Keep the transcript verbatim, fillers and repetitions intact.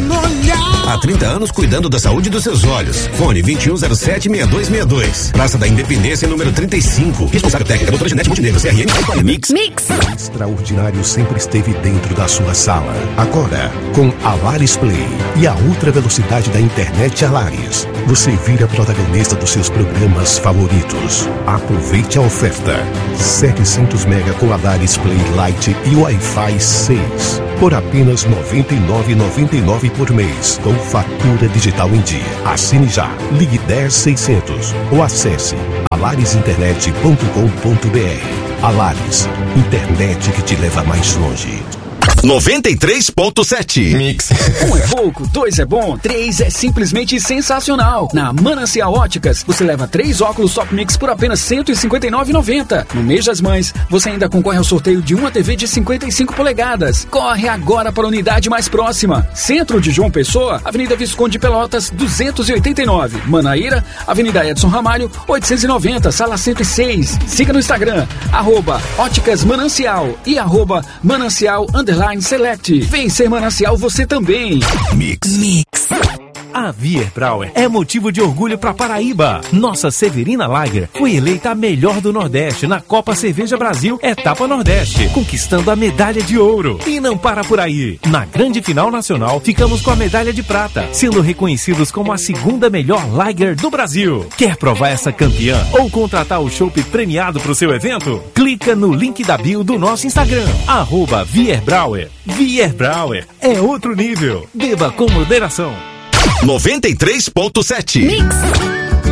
no olhar. Há trinta anos cuidando da saúde dos seus olhos. Fone vinte e um zero sete, seis dois seis dois. Praça da Independência, número trinta e cinco. Responsável técnica, doutora Janete Montenegro, C R M. Mix. Mix. O extraordinário sempre esteve dentro da sua sala. Agora, com Alaris Play e a ultra velocidade da internet Alaris, você vira protagonista dos seus programas favoritos. Aproveite a oferta. setecentos mega com Alaris Play Lite e Wi-Fi seis. Por apenas noventa e nove reais e noventa e nove centavos por mês, com fatura digital em dia. Assine já. Ligue dez seiscentos ou acesse alaris internet ponto com ponto br. Alaris, internet que te leva mais longe. noventa e três ponto sete. Mix. Um é pouco, dois é bom, três é simplesmente sensacional. Na Manancial Óticas, você leva três óculos Top Mix por apenas cento e cinquenta e nove reais e noventa centavos. No mês das mães, você ainda concorre ao sorteio de uma T V de cinquenta e cinco polegadas. Corre agora para a unidade mais próxima. Centro de João Pessoa, Avenida Visconde Pelotas, duzentos e oitenta e nove. Manaíra, Avenida Edson Ramalho, oitocentos e noventa, sala cento e seis. Siga no Instagram, arroba Óticas Manancial e arroba Manancial Underline Select. Vem ser Manancial você também. Mix. Mix. A Wierbräu é motivo de orgulho para Paraíba. Nossa Severina Lager foi eleita a melhor do Nordeste na Copa Cerveja Brasil Etapa Nordeste, conquistando a medalha de ouro. E não para por aí. Na grande final nacional, ficamos com a medalha de prata, sendo reconhecidos como a segunda melhor Lager do Brasil. Quer provar essa campeã ou contratar o chopp premiado para o seu evento? Clica no link da bio do nosso Instagram, arroba Wierbräu. Wierbräu é outro nível. Beba com moderação. noventa e três ponto sete. Mix.